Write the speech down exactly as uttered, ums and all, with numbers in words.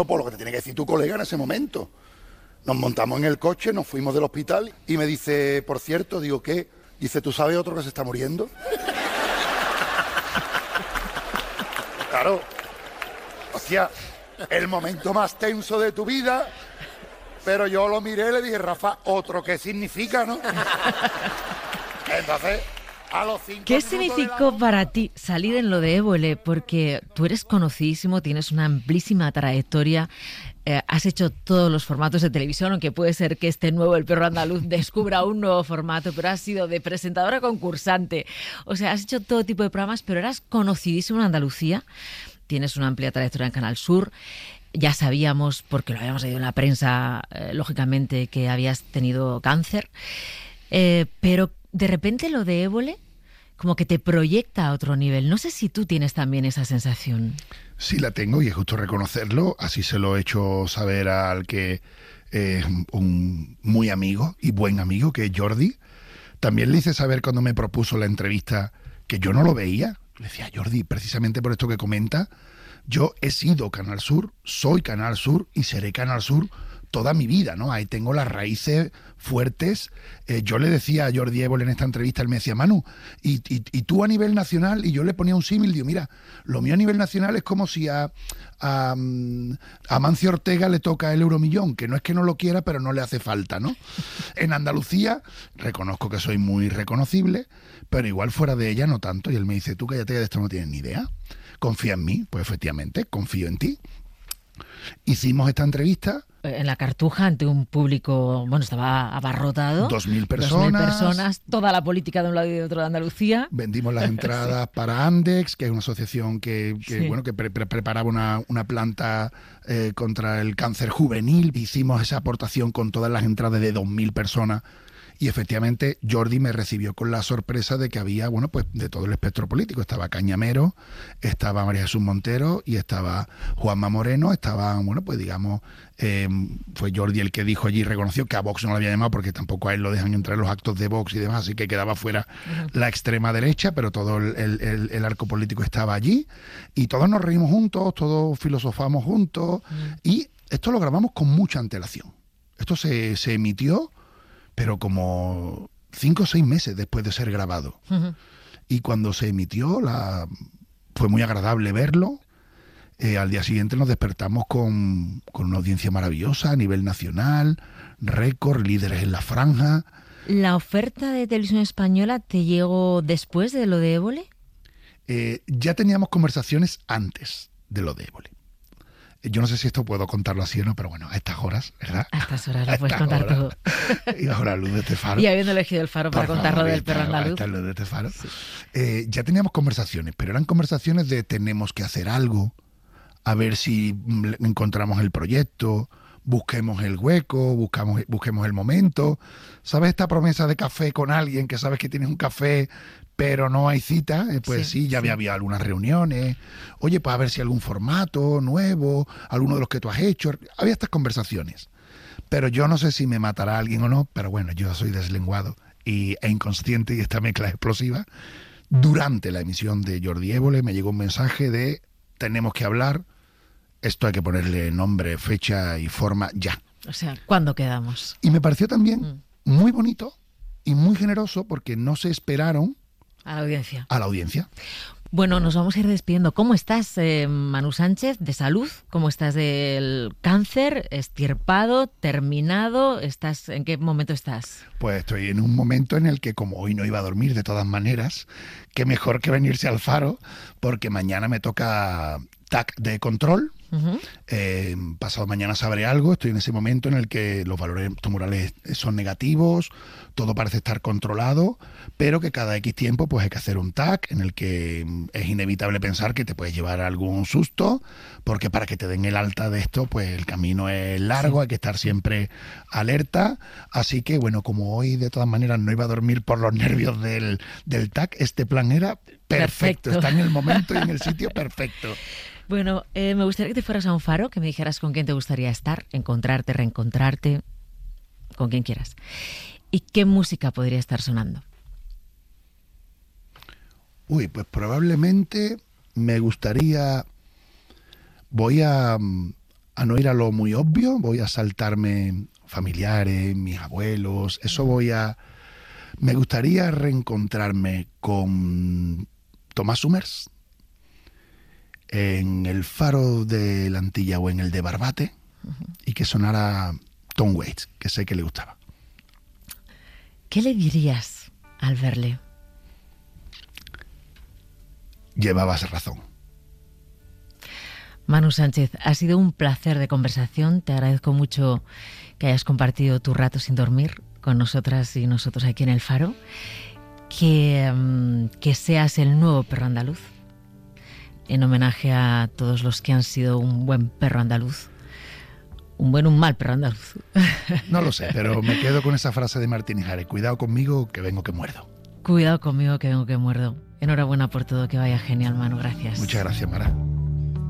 Por lo que te tiene que decir tu colega en ese momento. Nos montamos en el coche, nos fuimos del hospital y me dice, por cierto, digo, ¿qué? Dice, ¿tú sabes otro que se está muriendo? Claro. Hostia, el momento más tenso de tu vida, pero yo lo miré y le dije, Rafa, ¿otro qué significa, no? Entonces, a los cinco ¿Qué minutos significó de la... para ti salir en lo de Évole? Porque tú eres conocidísimo, tienes una amplísima trayectoria, eh, has hecho todos los formatos de televisión, aunque puede ser que este nuevo El Perro Andaluz descubra un nuevo formato, pero has sido de presentadora a concursante. O sea, has hecho todo tipo de programas, pero eras conocidísimo en Andalucía. Tienes una amplia trayectoria en Canal Sur. Ya sabíamos, porque lo habíamos leído en la prensa, eh, lógicamente, que habías tenido cáncer. Eh, pero de repente lo de Évole como que te proyecta a otro nivel. No sé si tú tienes también esa sensación. Sí, la tengo y es justo reconocerlo. Así se lo he hecho saber al que es un muy amigo y buen amigo, que es Jordi. También le hice saber cuando me propuso la entrevista que yo no lo veía. Le decía, Jordi, precisamente por esto que comenta, yo he sido Canal Sur, soy Canal Sur y seré Canal Sur toda mi vida, ¿no? Ahí tengo las raíces fuertes. Eh, yo le decía a Jordi Évole en esta entrevista, él me decía, Manu, y, y, y tú a nivel nacional, y yo le ponía un símil, digo, mira, lo mío a nivel nacional es como si a, a, a Mancio Ortega le toca el euromillón, que no es que no lo quiera, pero no le hace falta, ¿no? En Andalucía, reconozco que soy muy reconocible, pero igual fuera de ella no tanto, y él me dice, tú cállate, de esto no tienes ni idea, confía en mí. Pues efectivamente, confío en ti. Hicimos esta entrevista en la Cartuja, ante un público, bueno, estaba abarrotado. Dos mil personas. Dos mil personas, toda la política de un lado y de otro de Andalucía. Vendimos las entradas sí. para Andex, que es una asociación que, que sí. bueno, que pre pre preparaba una, una planta eh, contra el cáncer juvenil. Hicimos esa aportación con todas las entradas de dos mil personas. Y efectivamente Jordi me recibió con la sorpresa de que había, bueno, pues de todo el espectro político. Estaba Cañamero, estaba María Jesús Montero y estaba Juanma Moreno. Estaban, bueno, pues digamos, eh, fue Jordi el que dijo allí, reconoció que a Vox no lo había llamado porque tampoco a él lo dejan entrar en los actos de Vox y demás, así que quedaba fuera uh-huh. la extrema derecha, pero todo el, el, el arco político estaba allí. Y todos nos reímos juntos, todos filosofamos juntos. Uh-huh. Y esto lo grabamos con mucha antelación. Esto se, se emitió... pero como cinco o seis meses después de ser grabado. Uh-huh. Y cuando se emitió, la... fue muy agradable verlo. Eh, al día siguiente nos despertamos con, con una audiencia maravillosa a nivel nacional, récord, líderes en la franja. ¿La oferta de Televisión Española te llegó después de lo de Évole? Eh, ya teníamos conversaciones antes de lo de Évole. Yo no sé si esto puedo contarlo así o no, pero bueno, a estas horas, ¿verdad? A estas horas lo puedes contar horas. todo. Y ahora Luz de este Faro. Y habiendo elegido el Faro para contar lo del Perro Andaluz. Esta Luz de este Faro. Sí. Eh, ya teníamos conversaciones, pero eran conversaciones de tenemos que hacer algo, a ver si encontramos el proyecto, busquemos el hueco, buscamos, busquemos el momento. ¿Sabes esta promesa de café con alguien que sabes que tienes un café pero no hay cita? Eh, pues sí, sí ya sí. Había, había algunas reuniones. Oye, pues a ver si algún formato nuevo, alguno de los que tú has hecho. Había estas conversaciones. Pero yo no sé si me matará alguien o no, pero bueno, yo soy deslenguado y, e inconsciente y esta mezcla explosiva. Durante la emisión de Jordi Évole me llegó un mensaje de tenemos que hablar, esto hay que ponerle nombre, fecha y forma ya. O sea, ¿cuándo quedamos? Y me pareció también mm. muy bonito y muy generoso porque no se esperaron a la audiencia. A la audiencia. Bueno, nos vamos a ir despidiendo. ¿Cómo estás, eh, Manu Sánchez, de salud? ¿Cómo estás del cáncer? ¿Estirpado? ¿Terminado? ¿Estás, ¿En qué momento estás? Pues estoy en un momento en el que, como hoy no iba a dormir de todas maneras, qué mejor que venirse al Faro, porque mañana me toca T A C de control. Uh-huh. Eh, pasado mañana sabré algo. Estoy en ese momento en el que los valores tumorales son negativos, todo parece estar controlado, pero que cada X tiempo pues hay que hacer un T A C en el que es inevitable pensar que te puedes llevar algún susto, porque para que te den el alta de esto pues el camino es largo, sí. Hay que estar siempre alerta. Así que bueno, como hoy de todas maneras no iba a dormir por los nervios del, del T A C, este plan era perfecto, perfecto. Está en el momento y en el sitio perfecto. Bueno, eh, me gustaría que te fueras a un faro, que me dijeras con quién te gustaría estar, encontrarte, reencontrarte, con quien quieras. ¿Y qué música podría estar sonando? Uy, pues probablemente me gustaría... Voy a, a no ir a lo muy obvio, voy a saltarme familiares, mis abuelos, eso voy a... Me gustaría reencontrarme con Tomás Summers en el Faro de la Antilla o en el de Barbate, uh-huh. y que sonara Tom Waits, que sé que le gustaba. ¿Qué le dirías al verle? Llevabas razón. Manu Sánchez, ha sido un placer de conversación. Te agradezco mucho que hayas compartido tu rato sin dormir con nosotras y nosotros aquí en El Faro. Que, um, que seas el nuevo perro andaluz, en homenaje a todos los que han sido un buen perro andaluz. Un buen o un mal perro andaluz. No lo sé, pero me quedo con esa frase de Martín Ijares. Cuidado conmigo, que vengo que muerdo. Cuidado conmigo, que vengo que muerdo. Enhorabuena por todo, que vaya genial, Manu. Gracias. Muchas gracias, Mara.